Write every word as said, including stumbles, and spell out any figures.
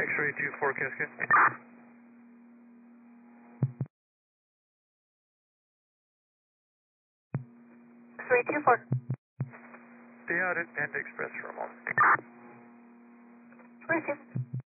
X-ray two four Cascade. X-ray two four. Stay out at Panda Express for a moment. X-ray two.